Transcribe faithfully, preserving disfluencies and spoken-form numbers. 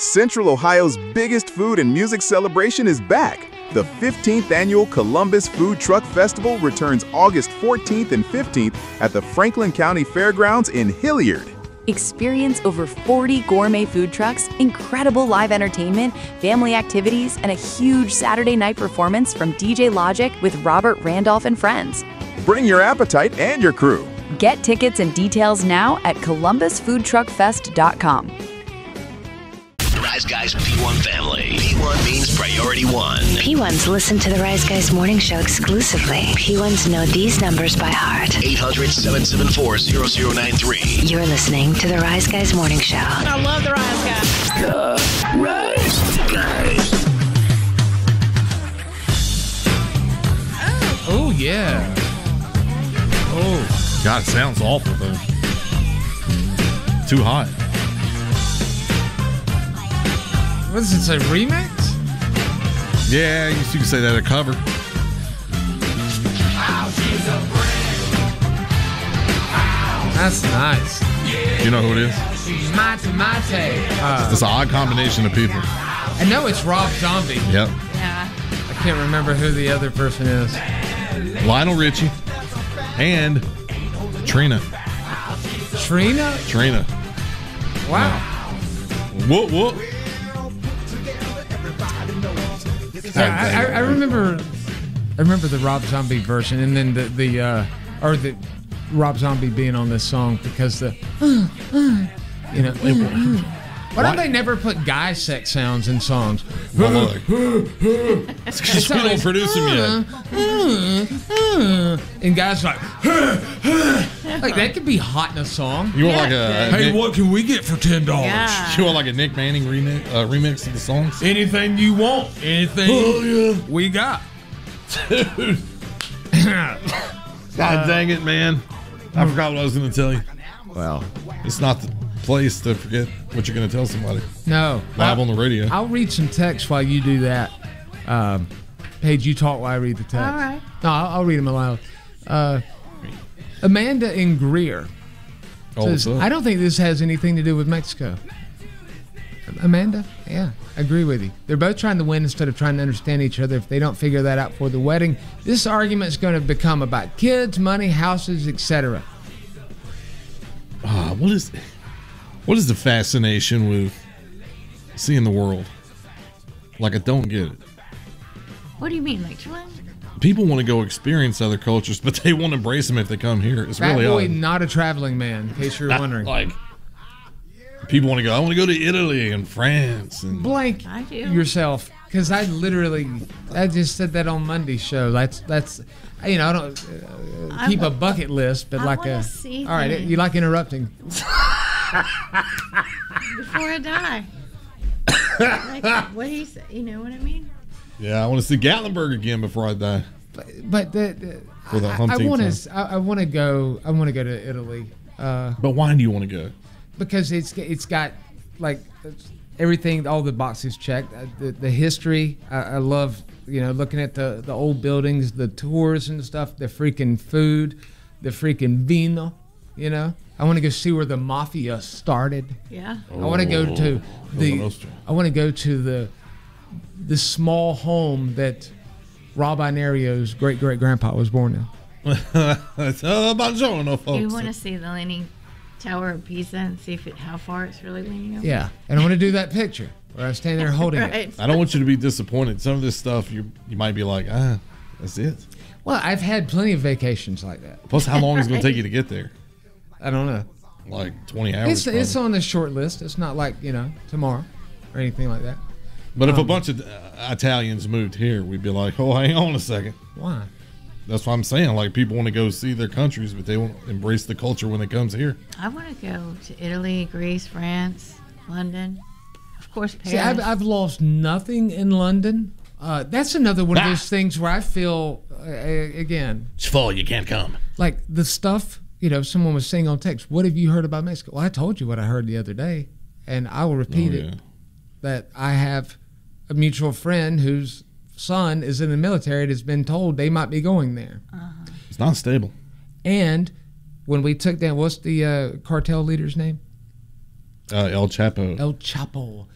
Central Ohio's biggest food and music celebration is back. The fifteenth Annual Columbus Food Truck Festival returns August fourteenth and fifteenth at the Franklin County Fairgrounds in Hilliard. Experience over forty gourmet food trucks, incredible live entertainment, family activities, and a huge Saturday night performance from D J Logic with Robert Randolph and friends. Bring your appetite and your crew. Get tickets and details now at columbus food truck fest dot com. Rise Guys P one family. P one means priority one. P ones listen to the Rise Guys morning show exclusively. P ones know these numbers by heart. eight hundred, seven seven four, zero zero nine three. You're listening to the Rise Guys morning show. I love the Rise Guys. The Rise Guys. Oh, oh yeah. Oh, God, it sounds awful though. Too hot. What is it, say remix? Yeah, I guess you could say that, a cover. That's nice. You know who it is? Mate Mate. Uh, It's an odd combination of people. I know it's Rob Zombie. Yep. Yeah. I can't remember who the other person is. Lionel Richie and Trina. Trina? Trina. Wow. Whoop, whoop. I, I, I remember I remember the Rob Zombie version, and then the, the uh, or the Rob Zombie being on this song because the uh, uh, you know uh, uh. Why don't they never put guy sex sounds in songs? Well, look. It's because we don't produce them yet. And guys like, like that could be hot in a song. You want like a Hey, Nick, what can we get for ten dollars? Yeah. you want like a Nick Manning remix, uh, remix of the songs? Anything you want, anything Oh, yeah. we got. Dude. God dang it, man. I forgot what I was going to tell you. Well, It's not the place to forget what you're going to tell somebody. no. Live I'll- on the radio. I'll read some text while you do that. Um, Paige, you talk while I read the text. All right. No, I'll, I'll read them aloud. Uh, Amanda in Greer Oh, says, what's up? I don't think this has anything to do with Mexico. Amanda? Yeah, I agree with you. They're both trying to win instead of trying to understand each other. If they don't figure that out for the wedding, this argument is going to become about kids, money, houses, et cetera. Ah, what is what is the fascination with seeing the world? Like, I don't get it. What do you mean, like what? People want to go experience other cultures, but they won't embrace them if they come here. It's Fat really boy, odd. not a traveling man, in case you're wondering. Like, people want to go, I want to go to Italy and France. And Blank I do. yourself, because I literally, I just said that on Monday's show. That's that's, you know, I don't uh, I keep a wa- bucket list, but I like wanna a. see All right, things. you like interrupting? Before I die. Like, what do you say? You know what I mean? yeah, I want to see Gatlinburg again before I die. But, but the, the, For the I- I umpteenth want time. to, I, I want to go. I want to go to Italy, uh, But why do you want to go? because it's it's got like everything, all the boxes checked. Uh, The, the history, I, I love. You know, looking at the the old buildings, the tours and stuff, the freaking food, the freaking vino. You know, I want to go see where the mafia started. Yeah. I want to go to the. Cosa Nostra. I want to go to the the small home that Rob Inario's great great grandpa was born in. It's uh, buongiorno, folks. You want to see the Leaning Tower of Pisa and see if it, how far it's really leaning over? Yeah, and I want to do that picture where I stand there holding it. Right. I don't want you to be disappointed. Some of this stuff, you you might be like, ah, that's it. Well, I've had plenty of vacations like that. Plus, how long is it going to take you to get there? I don't know. Like twenty hours. It's it's probably. on the short list. It's not like, you know, tomorrow or anything like that. But if a um, bunch of uh, Italians moved here, we'd be like, oh, hang on a second. Why? That's what I'm saying. Like, people want to go see their countries, but they won't embrace the culture when it comes here. I want to go to Italy, Greece, France, London. Of course, Paris. See, I've, I've lost nothing in London. Uh, that's another one of those things where I feel, uh, again, It's fall, you can't come. like the stuff, you know, someone was saying on text, what have you heard about Mexico? Well, I told you what I heard the other day, and I will repeat Oh, it, yeah. that I have a mutual friend whose son is in the military and has been told they might be going there. It's not stable. And when we took down, what's the uh, cartel leader's name? Uh, El Chapo. El Chapo.